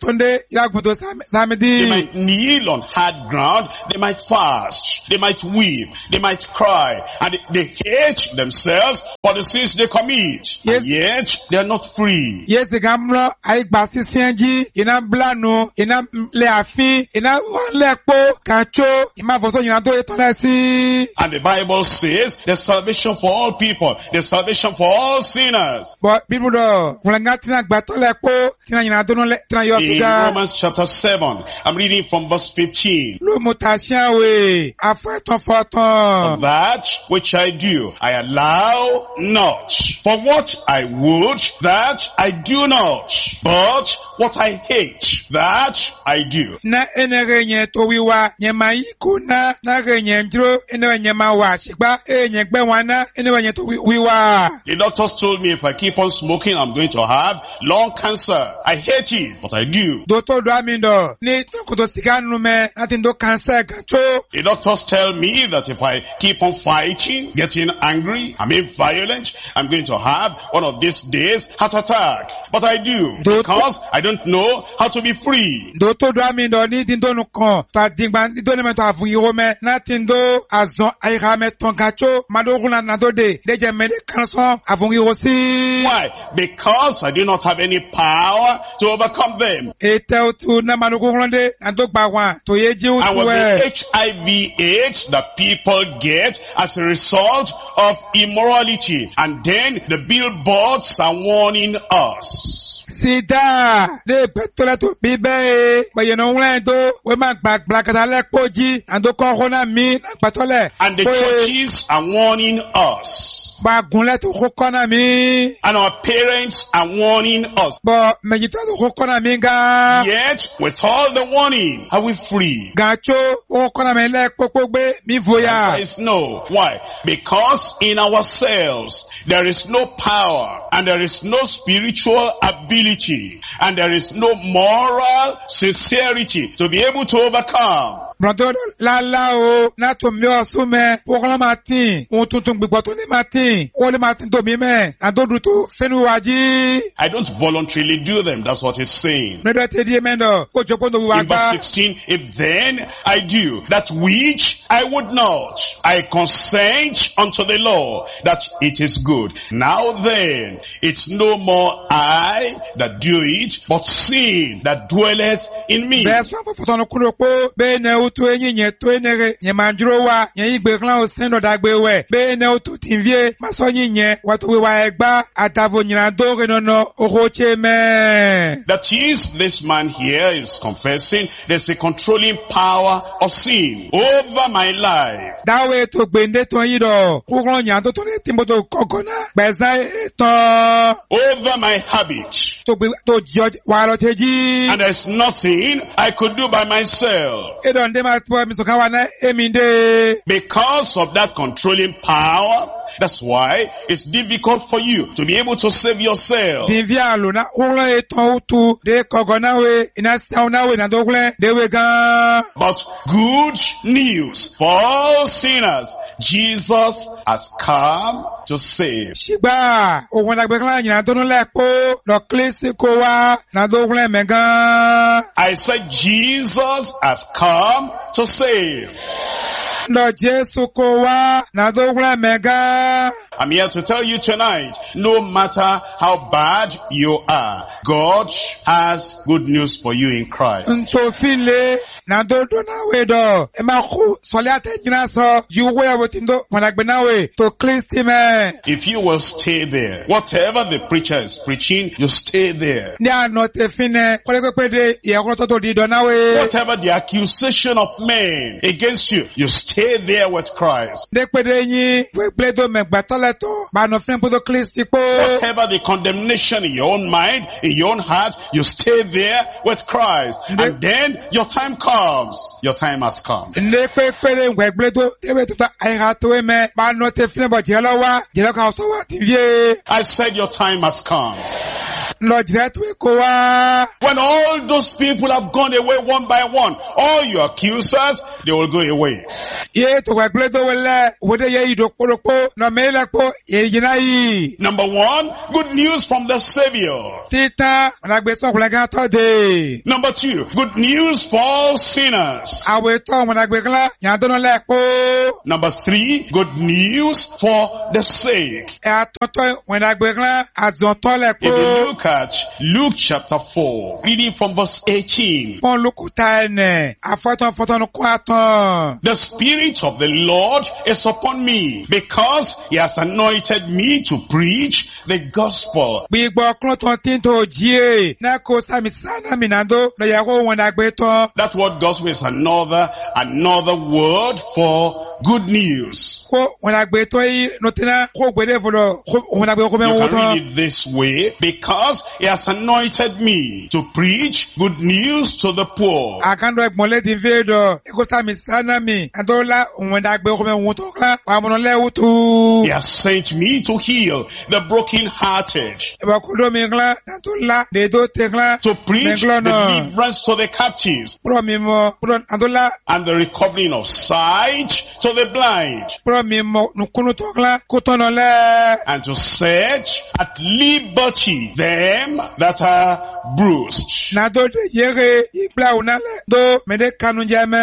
They might kneel on hard ground. They might fast. They might weep. They might cry. And they hate themselves for the sins they commit. And yet they are not free. Yes, the gamla I basi senji ina blano ina le afi ina lepo kacho ima foso ina do etolesi. And the Bible says there's salvation for all people. There's salvation for all sinners. But people do ulangati gbato lepo tina ina do no le tina yo in Romans chapter seven, I'm reading from verse fifteen. Lo mutasha we afaton faton. That which I do, I allow not. For what I would, that I do not. But what I hate, that I do. Na enerenye to wiwa nyema iko na na renye ndro ene nyema wa shigba enye gbe wana ene to wiwa. The doctors told me if I keep on smoking, I'm going to have lung cancer. I hate it, but I do. Doctor do amindo ni to siga nume nothing do cancer gacho. The doctors tell me that if I keep on fighting, getting angry, I mean violent, I'm going to have one of these days heart attack. But I do, because I don't know how to be free. Doctor do amindo ni tindo no kon ta dingba do ne meto afu yome na tindo azon aira meton gacho madoguna na do de deje me de cancer afu yosi. Why? Because I do not have any power to overcome them. Etel tu na manogulande na dogba wan to yeji u and with the H I V AIDS that people get as a result of immorality. And then the billboards are warning us. Sida de betola to bibe but you know when do we make back black at poji and do corona me patole and the churches are warning us. And our parents are warning us. Yet, with all the warning, are we free? The answer is no. Why? Because in ourselves, there is no power, and there is no spiritual ability, and there is no moral sincerity to be able to overcome. Brother, la la o, na to mi osume, okola matin, o tuntun gbigbo to ni matin, o le matin to mi me, na do du to fenu waji. I don't voluntarily do them, that's what it's saying. In verse sixteen, if then I do that which I would not, I consent unto the law that it is good. Now then, it's no more I that do it, but sin that dwelleth in me. To enyi nye to enere nye manjuro wa nye igbe klan o sendo dagbe we be ne o to tinvie maso nyi nye wa to we wa egba atavo nyina do re no no ohoche me. That is, this man here is confessing there's a controlling power of sin over my life. That way to gbende to yi do kuron nya to to ne timboto kokona beza to over my habit. To be to judge wa lo teji. And there's nothing I could do by myself. E don Because of that controlling power, that's why it's difficult for you to be able to save yourself. But good news for all sinners, Jesus has come to save. I said Jesus has come to save. Lord Jesus kowa na dogla mega. I'm here to tell you tonight, no matter how bad you are, God has good news for you in Christ. Nto file na dodo na wedo. Ema ku soliate jina so juwe abotindo wanagbenawe to Christi me. If you will stay there, whatever the preacher is preaching, you stay there. Whatever the accusation of men against you, you stay there with Christ. Whatever the condemnation in your own mind, in your own heart, you stay there with Christ. And then your time comes. Your time has come. I said your time has come. Lọ jẹ́ tó kó wá. When all those people have gone away one by one, all your accusers, they will go away. Ye to wa gbele tó wọlé, wòde ye ìdò kpolokpo, nọ mẹ́lẹ̀ kpo, ye yìnyínná yìí. Number one, good news from the Savior. Títà, ọ̀nà gbé tó kúlẹ̀ gán tọ́ de. Number two, good news for all sinners. Àwẹ̀ tó ọ̀nà gbé kúlẹ̀, yàn tó nọ lẹ̀ kpo. Number three, good news for the sick. Ẹ àtọ́tọ́ ọ̀nà gbé kúlẹ̀, àzọ̀tọ́ lẹ̀ If you kpo. look at Luke chapter four, reading from verse eighteen. Pọ́n lukuta ẹnẹ̀, afọ́tọ́ fọ́tọ́ nu kó àtọ́. The Spirit of the Lord is upon me, because He has anointed me to preach the gospel. Gbígbọ́ kúlọ̀tọ̀ tí ń tó jíè, náà kó sàmì sánà mìnàdó, lọ́yà kó wọn àgbẹ̀ tán. That word gospel is another, another word for good news. Kó wọn àgbẹ̀ tán yìí, nọ́tẹ́nà kó gbẹ̀dẹ̀ fọlọ́, wọn àgbẹ̀ kó You mẹ́wọ́n can tán. read it this way, because He has anointed me to preach good news to the poor. Àkàndọ̀ ẹ̀gbọ́n lẹ́tí ń fẹ́ dọ̀, ẹ̀kọ́ sàmì sánà mi, àdọ́lá wọn àgbẹ̀ kó mẹ́wọ́n tán klá, wà mọ̀nà lẹ́wọ́ tó. He has sent me to heal the brokenhearted, Ẹ̀bà kó dọ́ mi klá, nàtó lá, dèdó tẹ̀ klá, to preach mẹ́glọ́ náà. deliverance to the captives, Kúrọ̀ mi mọ̀, kúrọ̀ àdọ́lá, and the recovering of sight to the blind, kúrọ̀ mi mọ̀, nùkúnú tán klá, kó tán nọ lẹ́. and to set at liberty them that are bruised. Nado de yere ibla unale do mede kanu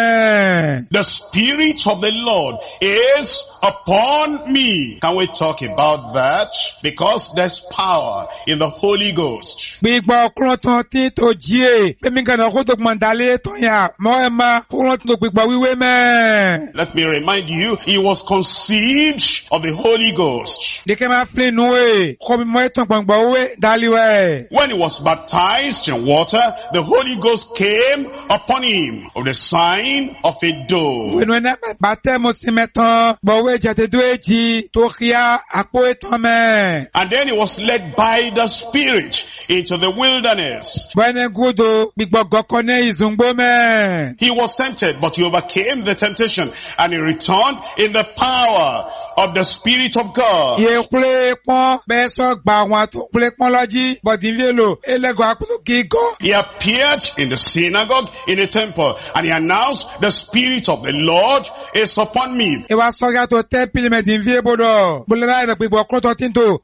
jeme. The Spirit of the Lord is upon me. Can we talk about that? Because there's power in the Holy Ghost. Gbigba ọkùnrin tí tó jíè. Pèmí gànà kó tó gbọ̀ndálé tó yà. Mọ́ ẹ ma kúrò tó gbigba wíwé mẹ́. Let me remind you, he was conceived of the Holy Ghost. Dèkè máa fi nuwé. Kọ́ mi mọ́ ètò gbọ̀ngbọ̀ wé dáliwẹ̀. When he was baptized in water, the Holy Ghost came upon him of the sign of a dove. Wẹ́nu ẹ̀ náà bàtẹ́ mo sì mẹ́tàn. Gbọ̀wé jẹ̀tẹ̀ dó èjì tó kíá àpò ètò mẹ́. And then he was led by the Spirit into the wilderness. Bẹ́ẹ̀ni gúdò gbígbọ́ gọ́kọ́ ní ìzùngbó mẹ́. He was tempted, but he overcame the temptation, and he returned in the power of the Spirit of God. Ye kule pon bẹ́ẹ̀ sọ gbà wọn tó kule pon lọ́jí bọ̀dì vélo ẹlẹ́gọ̀ àkútó kí gọ́. He appeared in the synagogue, in the temple, and he announced, the Spirit of the Lord is upon me. Ìwà sọ́gá tó tẹ́ pílímẹ̀tì ń fi ébodò. Bùlẹ́lá ìdọ̀ pípọ̀ kọ́tọ̀ tí ń tò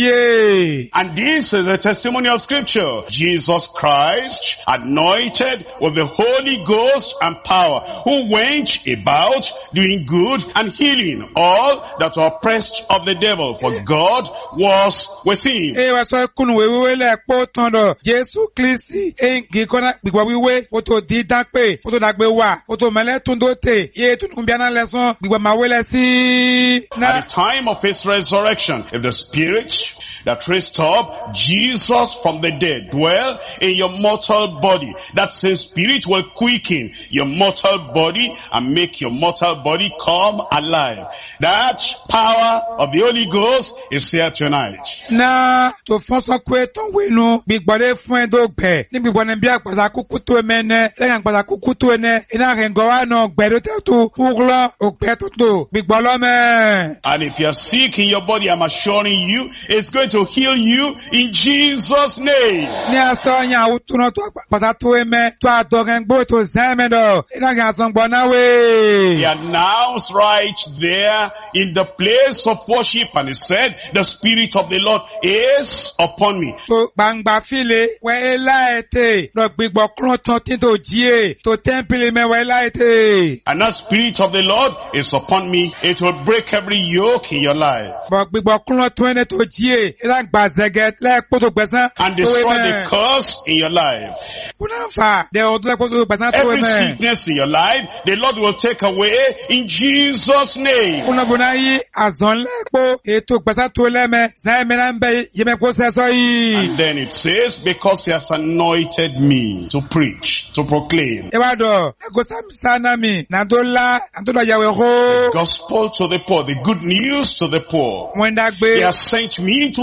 òjìé. And this is the testimony of Scripture. Jesus Christ, anointed with the Holy Ghost and power, who went about doing good and healing all that were oppressed of the devil, for God was with him. Ìwà sọ kúnnù wéwéwé lẹ̀ pọ̀ tán dọ̀. Jésù Kristi ń gí kọ́nà gbígbọ́ wíwé. Ó tó di dápé. Ó tó dàgbé wà. Ó tó mẹ́lẹ́ tún tó tè. Yé tuntun bí aná lẹ́sán. Gbígbọ́ máa wélẹ̀ sí. At the time of his resurrection, if the Spirit that raised up Jesus from the dead dwell in your mortal body, that same Spirit will quicken your mortal body and make your mortal body come alive. That power of the Holy Ghost is here tonight. Na tó fọ́nsọ́ kú ètò wínú gbígbọ́dé fún ẹ̀dọ́ gbẹ̀ ní gbígbọ́ ní bí àgbàsá kúkú tó ẹmẹ́nẹ́ lẹ́yìn àgbàsá kúkú tó ẹnẹ́ iná rẹ̀ ń gọ́ wá náà gbẹ̀dọ́ tẹ́tù wúrọ́ ògbẹ́ tó tó gbígbọ́ lọ́mẹ́. And if you are sick in your body, I'm assuring you, it's going to heal you in Jesus' name. Ní asọ́ yẹn àwọn tó náà tó àgbàsá tó ẹmẹ́ tó àdọ́gẹ́ gbó tó zẹ́mẹ́dọ̀ iná rẹ̀ àsán gbọ́ náà wé. He announced right there in the place of worship, and he said, the Spirit of the Lord is upon me. Tó gbangba file wẹ́ láìtè lọ gbígbọ́ kúrò tán tí tó jíè tó tẹ́ḿpìlì mẹ́wẹ́ láìtè. And that Spirit of the Lord is upon me. It will break every yoke in your life Bọ̀ gbígbọ́ kúrò tó ẹni tó jíè iná gbà zẹ́gẹ́ lẹ́ẹ̀kpọ́ tó gbẹ̀sán. and destroy the curse in your life. Kunafa, de ọdún lẹ́kpọ́ tó gbẹ̀sán tó Every ẹmẹ́. sickness in your life, the Lord will take away in Jesus' name. Kunabuna yi azɔn lɛkpo eto gbasa to lɛmɛ zayemena bɛ yemɛkpo sɛsɔ yi. And then it says, because he has anointed me to preach, to proclaim Ewa dɔ egosa misana mi nado la nado dɔ yawe ho. gospel to the poor, the good news to the poor. He Mwendagbe has sent me to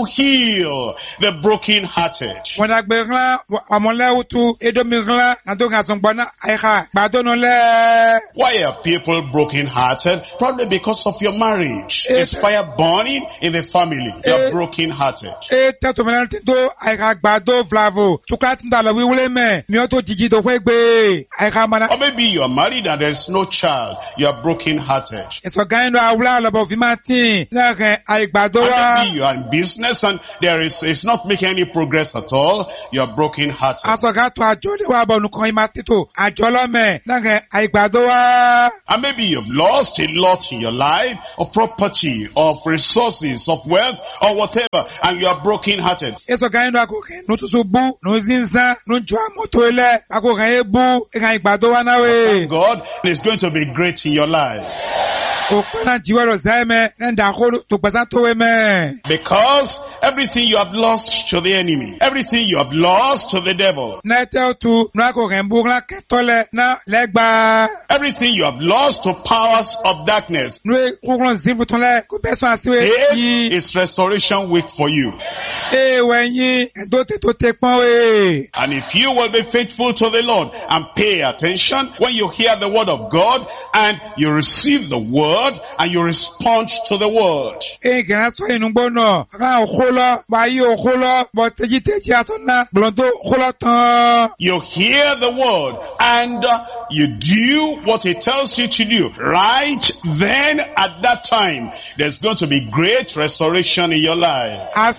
heal the broken-hearted. Wọ́n dàgbé ńlá ọmọlẹ́wùtú edomi ńlá nàdó ńgbọ́n àyíká gbàdónú lẹ́. Why are people broken-hearted? Probably because of your marriage. There's fire burning in the family. You're broken-hearted. E tẹ́tù mìíràn ti tó àyíká gbàdó flavo. Tuká ti ń dà lọ wíwúlé mẹ́. Mi ó tó jìjì tó fẹ́ gbé àyíká mọ́ná. Or maybe you are married and there's no child. You're broken-hearted. Ìsọ̀ gáyìn lọ àwùlá lọ́bọ̀ fi máa tì. Lẹ́kẹ̀ẹ́ àyígbàdó wá. And maybe you are in business and there is, it's not making any progress at all. You're broken-hearted. Asọ̀gá tó àjọ lè wá bọ̀ nùkan ìmá títò. Àjọ lọ́mẹ̀. Lẹ́kẹ̀ẹ́ àyígbàdó wá. And maybe you've lost a lot in your life of property, of resources, of wealth, or whatever, and you are broken-hearted. Ìsọ̀ gáyìn lọ àkókè. Nùtùsù bú, nùzínzá, nùjọ́ àmọ́tò ilẹ̀. Àkókè yẹ bú, ìkà ìgbàdó wá náà wé. God is going to be great in your life. Because everything you have lost to the enemy, everything you have lost to the devil, everything you have lost to powers of darkness, this is restoration week for you. And if you will be faithful to the Lord and pay attention when you hear the word of God and you receive the word and you respond to the word. You hear the word and uh, you do what it tells you to do. Right then at that time, there's going to be great restoration in your life. And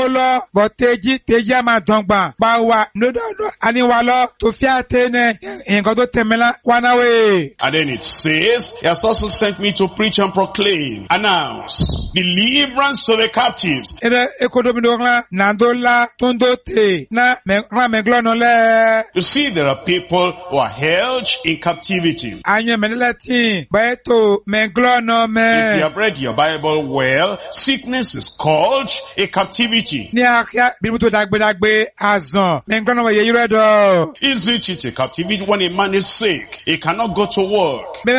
then it says, he has also sent me to preach and proclaim, announce, deliverance to the captives. You see, there are people who are held in captivity. If you have read your Bible well, sickness is called a captivity. Isn't it a captivity when a man is sick? He cannot go to work. He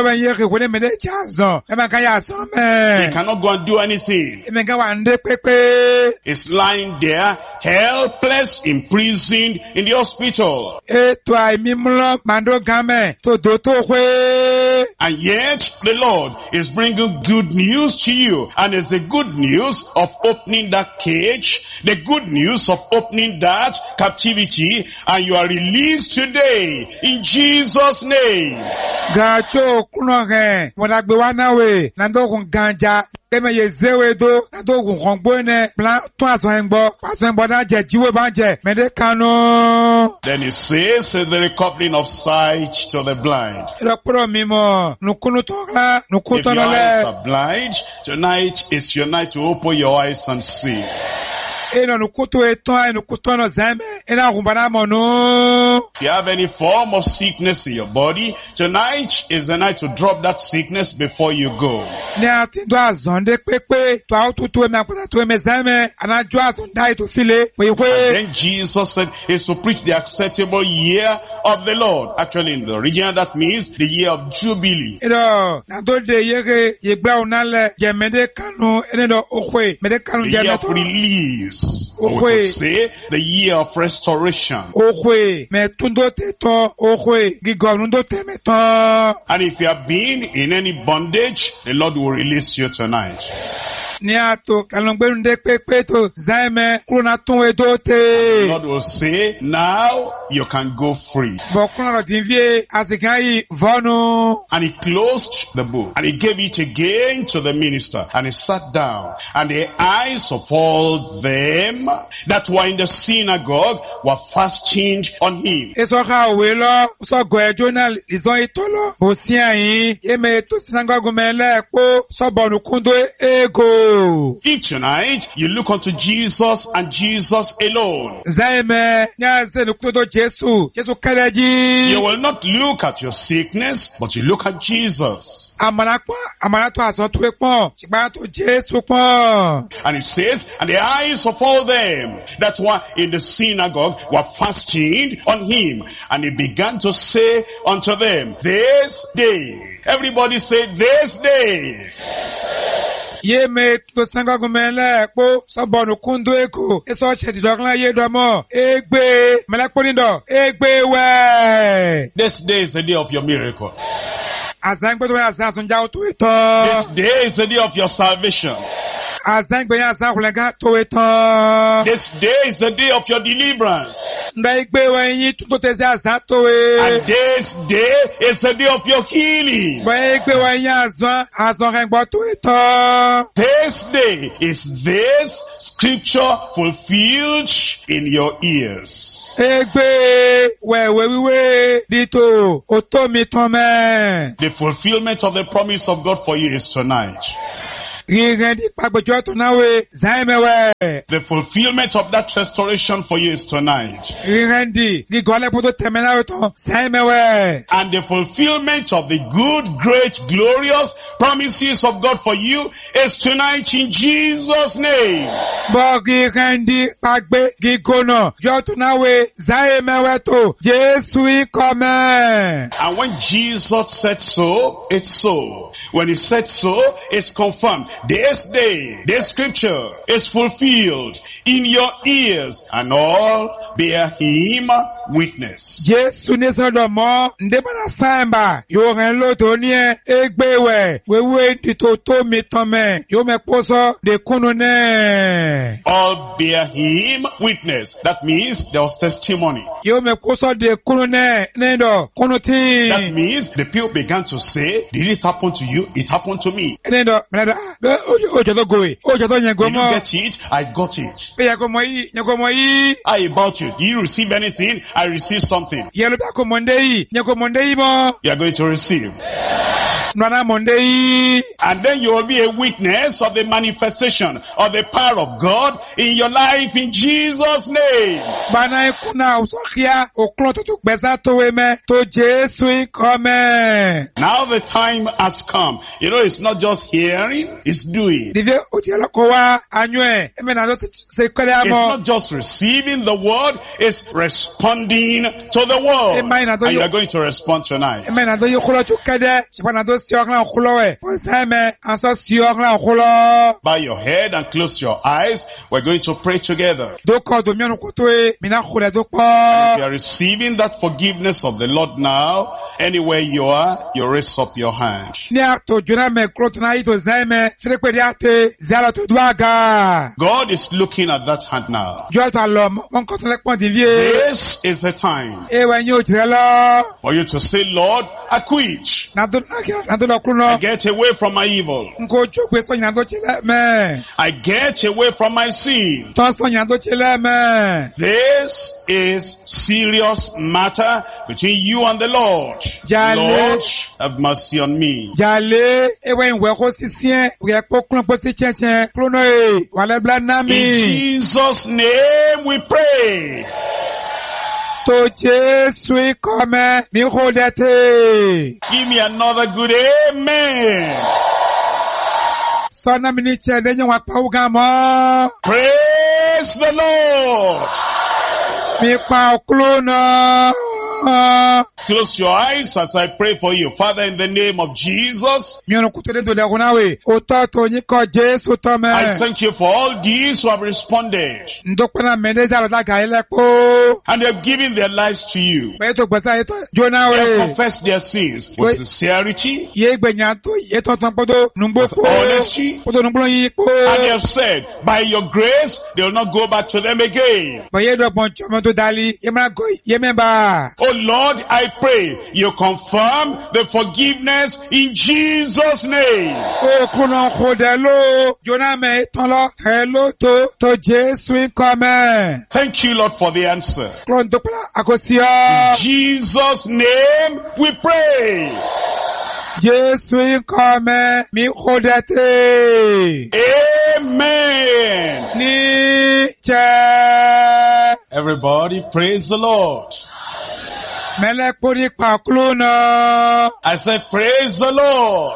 cannot go and do anything. He's lying there, helpless, imprisoned in the hospital. And yet, the Lord is bringing good news to you. And it's the good news of opening that cage, the good news of opening that captivity, and you are released today in Jesus' name. Then he says, the recovering of sight to the blind. If your eyes are blind, tonight is your night to open your eyes and see. If you have any form of sickness in your body, tonight is the night to drop that sickness before you go. And then Jesus said, is to preach the acceptable year of the Lord. Actually, in the original, that means the year of Jubilee. The year of release. Or we could say the year of restoration. And if you have been in any bondage, the Lord will release you tonight. The Lord will say, now you can go free. And he closed the book and he gave it again to the minister and he sat down, and the eyes of all them that were in the synagogue were fastened on him. If tonight you look unto Jesus and Jesus alone, you will not look at your sickness, but you look at Jesus. And it says, and the eyes of all them that were in the synagogue were fastened on him, and he began to say unto them, this day, everybody say, this day. Ye me to sanga gumele po sobonu kundu eko. Eso chedi dogla ye domo. Egbe melakponindo. Egbe we. This day is the day of your miracle. This This day is the day of your salvation. This day is the day of your deliverance. And this day is the day of your healing. This day is this scripture fulfilled in your ears. The fulfillment of the promise of God for you is tonight. The fulfillment of that restoration for you is tonight. And the fulfillment of the good, great, glorious promises of God for you is tonight in Jesus' name. And when Jesus said so, it's so. When he said so, it's confirmed. This day, this scripture is fulfilled in your ears, and all bear him witness. Jesu ne so do mo ndebana samba yo ren lo to ni egbewe wewe ditoto mi tome yo me poso de kunu ne. All bear him witness. That means there was testimony. Yo me poso de kunu ne nendo kunu ti. That means the people began to say, did it happen to you? It happened to me. Nendo nendo ojo to go ojo to yen go mo. Did you get it? I got it. Pe ya go mo yi yen go mo yi. How about you? Did you receive anything? I received something. You are going to receive. And then you will be a witness of the manifestation of the power of God in your life in Jesus' name. Now the time has come. You know, it's not just hearing, it's doing. It's not just receiving the word, it's responding to the word. And you are going to respond tonight. Bow your head and close your eyes. We're going to pray together. If you are receiving that forgiveness of the Lord now, anywhere you are, you raise up your hand. God is looking at that hand now. This is the time for you to say, Lord, I quit. I get away from my evil. I get away from my sin. This is serious matter between you and the Lord. Lord, have mercy on me. In Jesus' name we pray. To Jesu come mi hodete. Give me another good amen. Sana mini chede nyon wa pa ugamo. Praise the Lord. Mi pa oklona. Close your eyes as I pray for you. Father, in the name of Jesus, I thank you for all these who have responded and they have given their lives to you. They have confessed their sins with sincerity, with honesty, and they have said, by your grace, they will not go back to them again. Oh Lord, I pray you confirm the forgiveness in Jesus' name. Thank you, Lord, for the answer. In Jesus' name we pray. Amen. Everybody praise the Lord. I said, praise the Lord.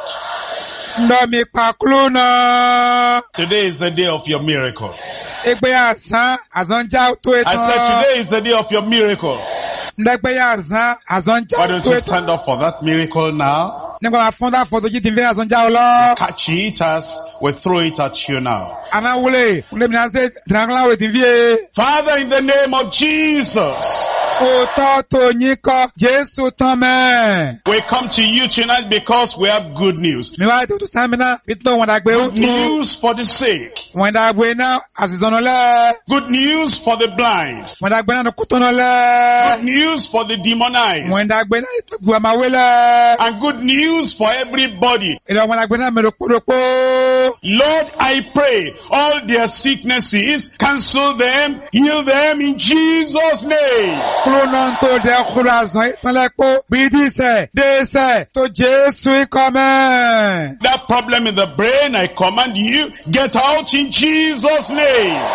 Today is the day of your miracle. I said, today is the day of your miracle. Why don't you stand up for that miracle now? Nígbà máa fún dá fọ́tò jí ti fi àṣọ já ọ lọ. Catch it as we throw it at you now. Àná wúlé, wúlé mi náà ṣe dìrànlá wẹ̀ tí fi é. Father, in the name of Jesus, Òótọ́ tó yín kọ́, Jésù tán mẹ́. we come to you tonight because we have good news. Mi wá ètò tó sámi náà, ìtọ́ wọn dàgbé ó Good tún. news for the sick. Wọ́n dàgbé náà, àṣìṣọ́nà lẹ́. Good news for the blind. Wọ́n dàgbé náà kútọ́nà lẹ́. Good news for the demonized. Wọ́n dàgbé náà ìtọ́gbù àmàwé lẹ́. And good news for everybody. Ìlọ wọ́n dàgbé náà mẹ́rọ kórópó. Lord, I pray all their sicknesses, cancel them, heal them in Jesus' name. Kúrò náà tó dẹ kúrò àzán ìtànlẹ́pọ̀ bí dísẹ̀, dẹ́sẹ̀ tó Jésù ikọ̀ mẹ́. That problem in the brain, I command you, get out in Jesus' name.